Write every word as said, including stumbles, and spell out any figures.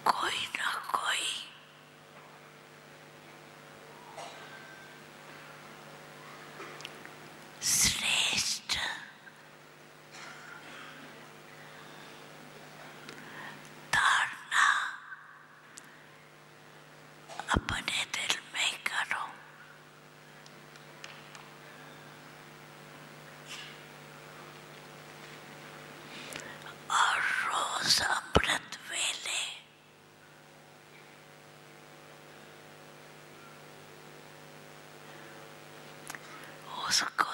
कोई ना कोई श्रेष्ठ धारणा अपने दिल में करो। और रोज अमृत वेले उसको